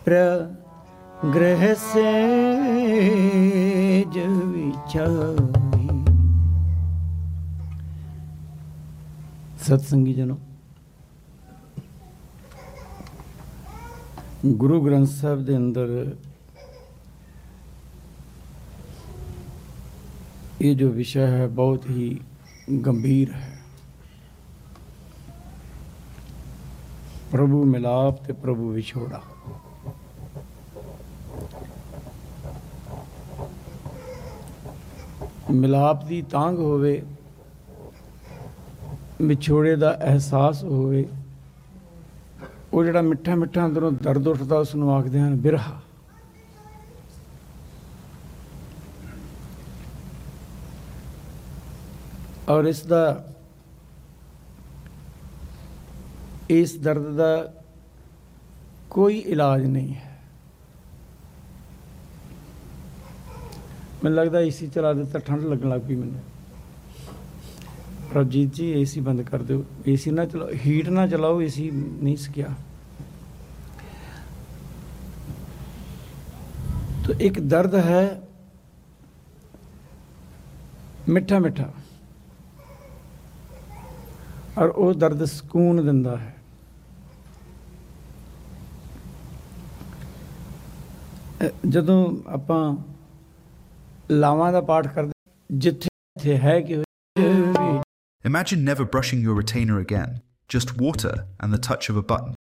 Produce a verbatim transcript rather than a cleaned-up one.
प्रग्रह says विचाई। सत्संगी जनों, गुरु ग्रंथ साहब के अंदर ये जो विषय है बहुत ही गंभीर है। प्रभु मिलाप ते प्रभु विछोड़ा। मिलाप की तांग होवे, विछोड़े का एहसास होवे, वो जिहड़ा मिठा मिठा अंदरों दर्द उठदा उसनूं आखदे हन बिरहा। और इसका इस दर्द का कोई इलाज नहीं है। मैनूं लगदा एसी चला दिता, ठंड लगन लग पई मैनूं। रवजीत जी एसी बंद कर दो, एसी ना चलाओ, हीट ना चलाओ, एसी नहीं सकिया। तो एक दर्द है मिठा मिठा, और वो दर्द सुकून दिंदा है। जदों आपां लावां दा पाठ करदे, जिथे है कि Imagine never brushing your retainer again, just water and the touch of a button.